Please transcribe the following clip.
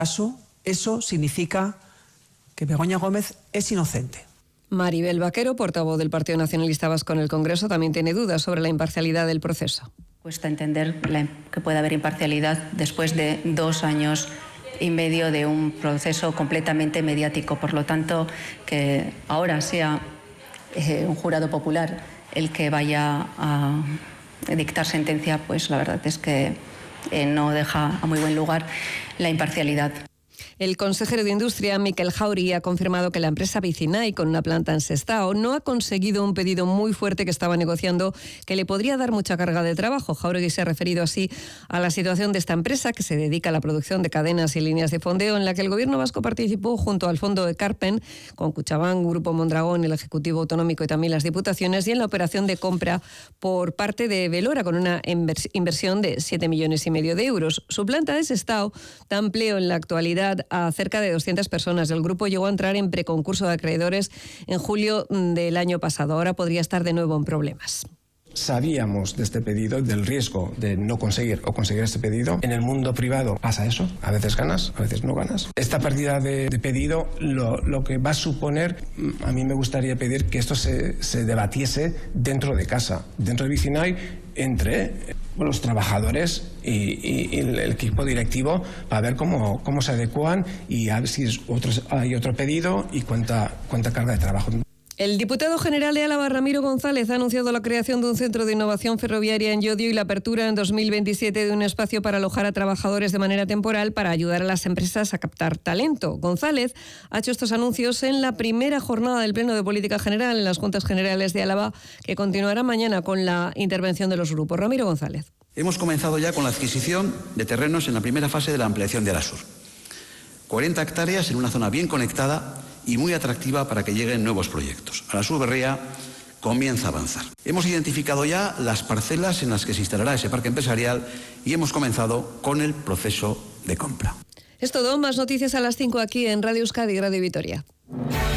Eso significa que Begoña Gómez es inocente. Maribel Vaquero, portavoz del Partido Nacionalista Vasco en el Congreso, también tiene dudas sobre la imparcialidad del proceso. Cuesta entender que pueda haber imparcialidad después de 2 años y medio de un proceso completamente mediático. Por lo tanto, que ahora sea un jurado popular el que vaya a dictar sentencia, pues la verdad es que no deja a muy buen lugar la imparcialidad. El consejero de Industria, Miquel Jáuregui, ha confirmado que la empresa Vicinay, con una planta en Sestao, no ha conseguido un pedido muy fuerte que estaba negociando que le podría dar mucha carga de trabajo. Jáuregui se ha referido así a la situación de esta empresa, que se dedica a la producción de cadenas y líneas de fondeo, en la que el gobierno vasco participó junto al fondo de Carpen, con Kutxabank, Grupo Mondragón, el Ejecutivo Autonómico y también las Diputaciones, y en la operación de compra por parte de Velora, con una inversión de 7,5 millones de euros. Su planta de Sestao da empleo en la actualidad a cerca de 200 personas. El grupo llegó a entrar en preconcurso de acreedores en julio del año pasado. Ahora podría estar de nuevo en problemas. Sabíamos de este pedido, del riesgo de no conseguir o conseguir este pedido. En el mundo privado pasa eso, a veces ganas, a veces no ganas. Esta pérdida de pedido lo que va a suponer, a mí me gustaría pedir que esto se debatiese dentro de casa, dentro de Vicinay, entre los trabajadores y el equipo directivo, para ver cómo se adecuan y a ver si hay otro pedido y cuánta carga de trabajo. El diputado general de Álava, Ramiro González, ha anunciado la creación de un centro de innovación ferroviaria en Llodio y la apertura en 2027 de un espacio para alojar a trabajadores de manera temporal para ayudar a las empresas a captar talento. González ha hecho estos anuncios en la primera jornada del Pleno de Política General en las Juntas Generales de Álava, que continuará mañana con la intervención de los grupos. Ramiro González. Hemos comenzado ya con la adquisición de terrenos en la primera fase de la ampliación de Arasur. 40 hectáreas en una zona bien conectada y muy atractiva para que lleguen nuevos proyectos. Arasur Berria comienza a avanzar. Hemos identificado ya las parcelas en las que se instalará ese parque empresarial y hemos comenzado con el proceso de compra. Es todo, más noticias a las 5 aquí en Radio Euskadi y Radio Vitoria.